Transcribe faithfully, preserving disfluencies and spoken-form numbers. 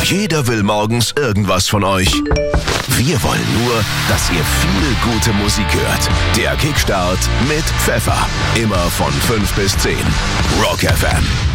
Jeder will morgens irgendwas von euch. Wir wollen nur, dass ihr viel gute Musik hört. Der Kickstart mit Pfeffer. Immer von fünf bis zehn. Rock F M.